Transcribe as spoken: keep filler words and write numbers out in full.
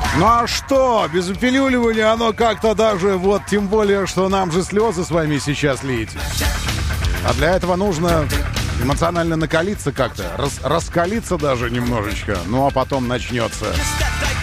Ну а что? Без упилюливания оно как-то даже, вот, тем более, что нам же слезы с вами сейчас лить. А для этого нужно эмоционально накалиться как-то, рас, раскалиться даже немножечко. Ну а потом начнется